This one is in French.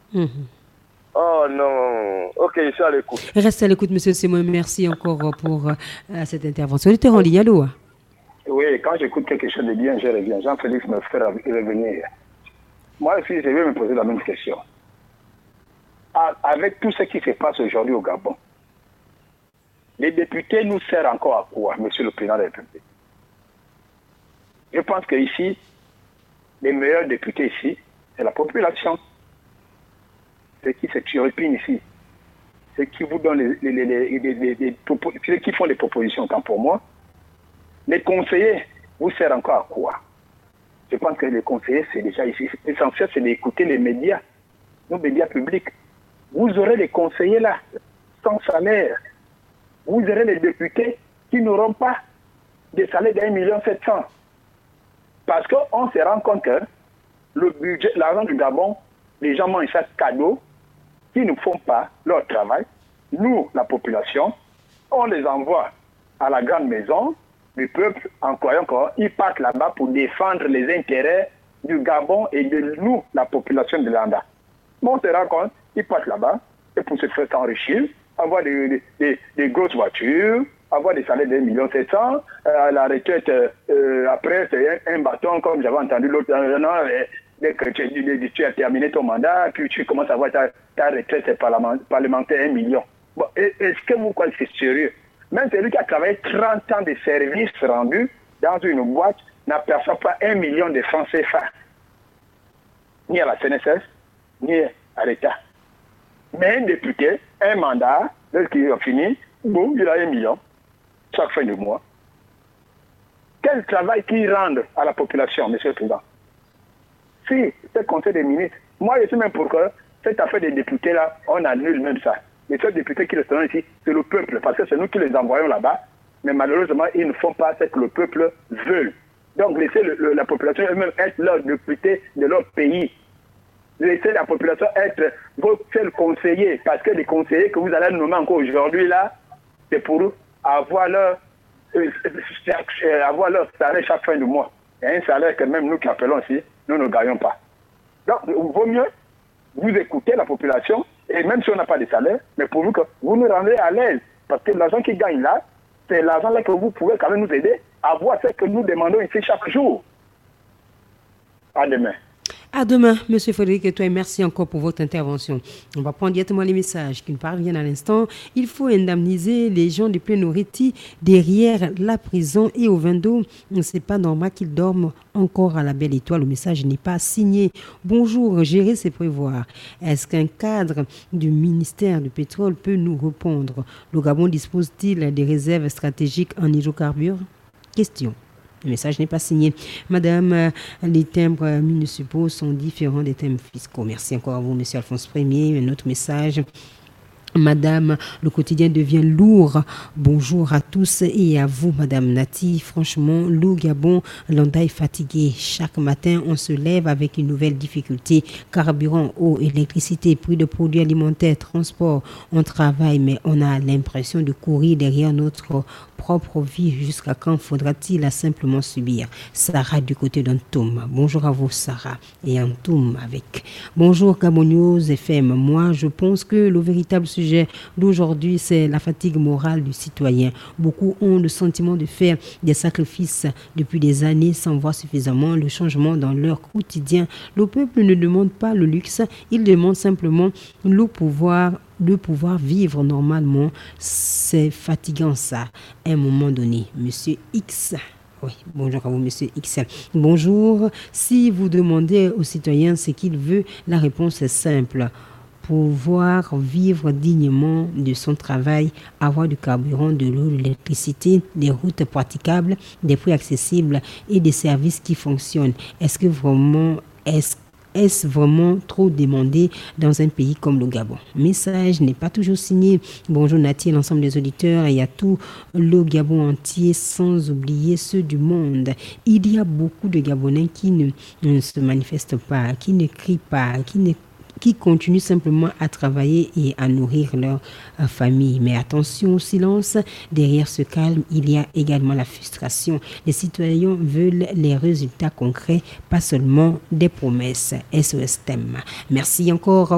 Oh non. Ok, je suis à l'écoute. Reste à l'écoute, monsieur Simon. Merci encore pour cette intervention. Il était en ligne, allô? Oui, quand j'écoute quelque chose de bien, je reviens. Jean-Félix me fait revenir. Moi aussi, je vais me poser la même question. Avec tout ce qui se passe aujourd'hui au Gabon, les députés nous servent encore à quoi, monsieur le président de la République? Je pense qu'ici, les meilleurs députés ici, c'est la population. Ceux qui se turlupinent ici. Ceux qui vous donnent ceux qui font les propositions, tant pour moi. Les conseillers vous servent encore à quoi? Je pense que les conseillers, c'est déjà ici. L'essentiel, c'est d'écouter les médias, nos médias publics. Vous aurez les conseillers là, sans salaire. Vous aurez les députés qui n'auront pas des salaires d'1,7 million. Parce qu'on se rend compte que le budget, l'argent du Gabon, les gens mangent ça cadeau, qui ne font pas leur travail. Nous, la population, on les envoie à la grande maison du peuple en croyant qu'ils partent là-bas pour défendre les intérêts du Gabon et de nous, la population de l'Anda. Bon, on se rend compte, ils partent là-bas et pour se faire s'enrichir, avoir des grosses voitures, avoir des salaires d'1,7 million, à la retraite, après, c'est un bâton, comme j'avais entendu l'autre, dès que tu as terminé ton mandat, puis tu commences à avoir ta retraite parlementaire 1 million. Bon, est-ce que vous croyez que c'est sérieux? Même celui qui a travaillé 30 ans de services rendus dans une boîte n'aperçoit pas 1 million de francs CFA. Ni à la CNSS, ni à l'État. Mais un député, un mandat, lorsqu'il a fini, boum, il a 1 million chaque fin de mois. Quel travail qu'il rend à la population, monsieur le Président? Si, c'est le Conseil des ministres. Moi, je suis même pour que cette affaire des députés-là, on annule même ça. Les seuls députés qui resteront ici, c'est le peuple, parce que c'est nous qui les envoyons là-bas. Mais malheureusement, ils ne font pas ce que le peuple veut. Donc, laissez la population elle-même être leurs députés de leur pays. Laissez la population être vos seuls conseillers, parce que les conseillers que vous allez nommer encore aujourd'hui, là, c'est pour avoir leur salaire chaque fin de mois. Et un salaire que même nous qui appelons ici, nous ne gagnons pas. Donc, il vaut mieux vous écouter la population, et même si on n'a pas de salaire, mais pour vous que vous nous rendez à l'aise. Parce que l'argent qui gagne là, c'est l'argent là que vous pouvez quand même nous aider à voir ce que nous demandons ici chaque jour. À demain. À demain, Monsieur Frédéric Etoile, merci encore pour votre intervention. On va prendre directement les messages qui nous parviennent à l'instant. Il faut indemniser les gens de Plenoriti derrière la prison et au Vendo. C'est pas normal qu'ils dorment encore à la Belle Étoile. Le message n'est pas signé. Bonjour, gérer c'est prévoir. Est-ce qu'un cadre du ministère du pétrole peut nous répondre? Le Gabon dispose-t-il des réserves stratégiques en hydrocarbures? Question. Le message n'est pas signé. Madame, les timbres municipaux sont différents des timbres fiscaux. Merci encore à vous, Monsieur Alphonse Premier. Un autre message. Madame, le quotidien devient lourd. Bonjour à tous et à vous, Madame Nati. Franchement, le Gabon, l'Anda est fatigué. Chaque matin, on se lève avec une nouvelle difficulté. Carburant, eau, électricité, prix de produits alimentaires, transport. On travaille, mais on a l'impression de courir derrière notre propre vie. Jusqu'à quand faudra-t-il simplement subir? Sarah du côté d'Antoum. Bonjour à vous, Sarah. Et Antoum avec. Bonjour, Gabon FM. Moi, je pense que le véritable sujet d'aujourd'hui, c'est la fatigue morale du citoyen. Beaucoup ont le sentiment de faire des sacrifices depuis des années sans voir suffisamment le changement dans leur quotidien. Le peuple ne demande pas le luxe, il demande simplement le pouvoir vivre normalement. C'est fatigant ça, à un moment donné. Monsieur X. Oui, bonjour à vous, Monsieur X. Bonjour. Si vous demandez aux citoyens ce qu'il veut, la réponse est simple. Pouvoir vivre dignement de son travail, avoir du carburant, de l'eau, de l'électricité, des routes praticables, des prix accessibles et des services qui fonctionnent. Est-ce vraiment trop demandé dans un pays comme le Gabon? Message n'est pas toujours signé. Bonjour Nati et l'ensemble des auditeurs et à tout le Gabon entier, sans oublier ceux du monde. Il y a beaucoup de Gabonais qui ne se manifestent pas, qui ne crient pas, qui continuent simplement à travailler et à nourrir leur famille. Mais attention au silence, derrière ce calme, il y a également la frustration. Les citoyens veulent les résultats concrets, pas seulement des promesses. SOS TEM. Merci encore